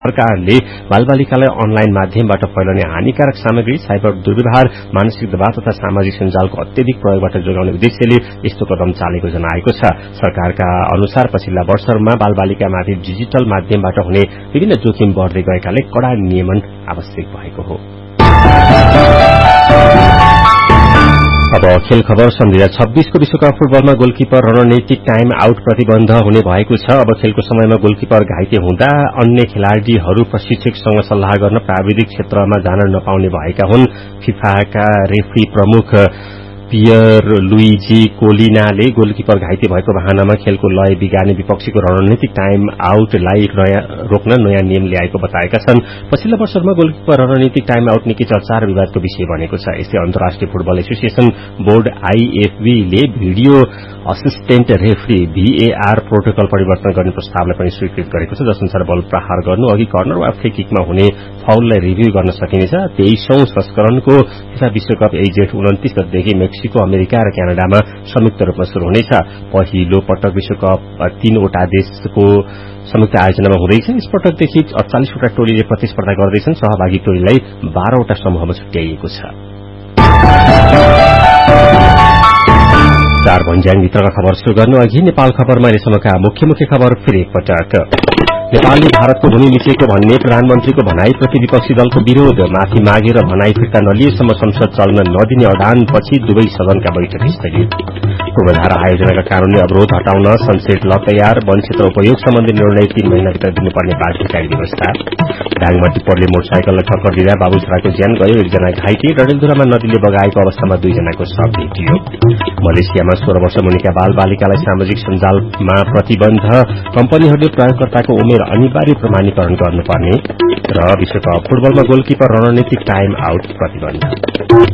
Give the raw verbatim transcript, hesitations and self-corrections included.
सरकारले बालबालिकालाई अनलाइन माध्यमबाट फैलने हानिकारक सामग्री, साइबर दुर्व्यवहार, मानसिक दबाव तथा सामाजिक सञ्जालको अत्यधिक प्रयोगबाट जोगाउने उद्देश्यले यस्तो कदम चालेको जनाएको छ। सरकारका अनुसार पछिल्ला वर्षहरूमा बालबालिकामाथि डिजिटल माध्यमबाट हुने विभिन्न जोखिम बढ्दै गएकाले कड़ा नियमन आवश्यक भएको हो। अब खेल खबर। सन् दुई हजार छब्बीसको विश्वकप फुटबलमा गोलकिपर रणनीतिक टाइम आउट प्रतिबन्ध हुने भएको छ। अब खेलको समयमा गोलकिपर घाइते हुँदा अन्य खेलाड़ीहरू प्रशिक्षकसँग सल्लाह गर्न प्राविधिक क्षेत्रमा जान नपाउने भएका हुन्। फिफाका रेफ्री प्रमुख पियर लुइजी कोलिनाले गोलकिपर घाइते भएको बहानामा खेलको लय बिगार्ने विपक्षीको रणनीतिक टाइम आउटलाई रोक्न नयाँ नियम ल्याएको बताएका छन्। पछिल्ला वर्षहरूमा गोलकिपर रणनीतिक टाइम आउट निकै चर्चा र विवादको विषय बनेको छ। यसै अन्तर्राष्ट्रिय फुटबल एसोसिएशन बोर्ड आईएफबी ले भिडियो असिस्टेन्ट रेफ्री भीएआर प्रोटोकल परिवर्तन गर्ने प्रस्तावलाई पनि स्वीकृत गरेको छ, जसअनुसार बल प्रहार गर्नु अघि कर्नर वा फ्री किकमा हुने फाउललाई रिभ्यू गर्न सकिनेछ। तेइसौं संस्करणको फिफा विश्वकप यही जेठ उन्तीस गतेदेखि मेक्सिको, अमेरिका र क्यानाडामा संयुक्त रूपमा शुरू हुनेछ। पहिलो पटक विश्वकप तीनवटा देशको संयुक्त आयोजनामा हुँदैछ। यस पटकदेखि अड़चालीसवटा टोलीले प्रतिस्पर्धा गर्दैछन्। सहभागी टोलीलाई बाह्रवटा समूहमा छुट्याइएको छ। चार भन्ज्याङभित्रका खबर शुरू गर्नु अघि नेपाल खबरमा अहिलेसम्मका मुख्य मुख्य खबर फेरि एकपटक। नेपालले भारतको भूमि मिचेको भन्ने प्रधानमन्त्रीको भनाईप्रति विपक्षी दलको विरोध। माफी मागेर भनाई फिर्ता नलिएसम्म संसद चल्न नदिने अडानपछि दुवै सदनका बैठक स्थगित। पूर्वधारा आयोजनाका कानूनी अवरोध हटाउन सनसेट ल तयार। वन क्षेत्र उपयोग सम्बन्धी निर्णय तीन महिनाभित्र दिनुपर्ने बाध्यकारी व्यवस्था। ढाङमा टिप्परले मोटरसाइकललाई ठक्कर दिँदा बाबु छोराको ज्यान गयो, एकजना घाइते। डडेलधुरामा नदीले बगाएको अवस्थामा दुईजनाको शव भेटियो। मलेसियामा सोह्र वर्ष मुनिका बाल बालिकालाई सामाजिक सञ्जालमा प्रतिबन्ध। कम्पनीहरूले प्रयोगकर्ताको उमेर अनिवार्य प्रमाणीकरण गर्नुपर्ने। र विश्वकप फुटबलमा गोलकिपर रणनीतिक टाइम आउट प्रतिबन्ध।